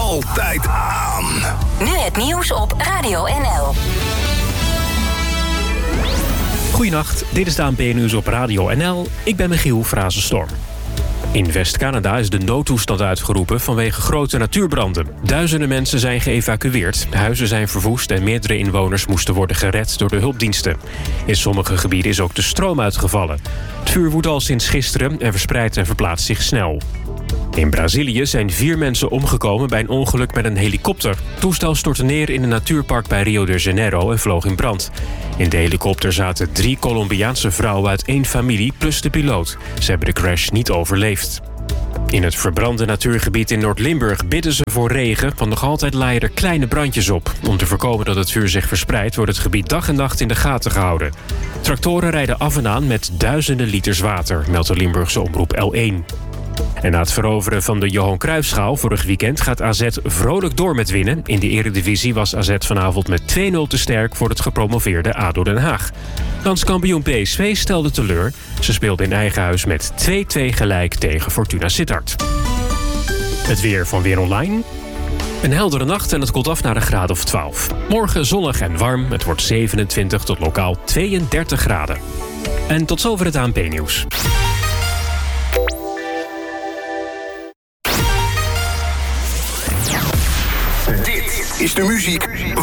altijd aan. Nu het nieuws op Radio NL. Goedenacht, dit is de ANP-nieuws op Radio NL. Ik ben Michiel Frazenstorm. In West-Canada is de noodtoestand uitgeroepen vanwege grote natuurbranden. Duizenden mensen zijn geëvacueerd, huizen zijn verwoest en meerdere inwoners moesten worden gered door de hulpdiensten. In sommige gebieden is ook de stroom uitgevallen. Het vuur woedt al sinds gisteren en verspreidt en verplaatst zich snel. In Brazilië zijn 4 mensen omgekomen bij een ongeluk met een helikopter. Het toestel stortte neer in een natuurpark bij Rio de Janeiro en vloog in brand. In de helikopter zaten 3 Colombiaanse vrouwen uit 1 familie plus de piloot. Ze hebben de crash niet overleefd. In het verbrande natuurgebied in Noord-Limburg bidden ze voor regen, want nog altijd laaien er kleine brandjes op. Om te voorkomen dat het vuur zich verspreidt, wordt het gebied dag en nacht in de gaten gehouden. Tractoren rijden af en aan met duizenden liters water, meldt de Limburgse omroep L1. En na het veroveren van de Johan Cruijffschaal vorig weekend gaat AZ vrolijk door met winnen. In de Eredivisie was AZ vanavond met 2-0 te sterk voor het gepromoveerde ADO Den Haag. Landskampioen PSV stelde teleur. Ze speelden in eigen huis met 2-2 gelijk tegen Fortuna Sittard. Het weer van Weer Online. Een heldere nacht en het koelt af naar een graad of 12. Morgen zonnig en warm. Het wordt 27 tot lokaal 32 graden. En tot zover het ANP-nieuws. Dit is de muziek